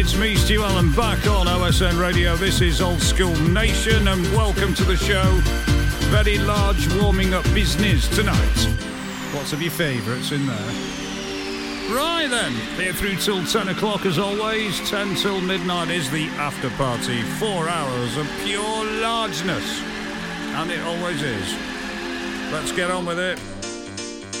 It's me, Stu Allen, back on OSN Radio. This is Old School Nation, and welcome to the show. Very large warming up business tonight. Lots of your favourites in there. Right then, here through till 10 o'clock as always. 10 till midnight is the after party. 4 hours of pure largeness. And it always is. Let's get on with it.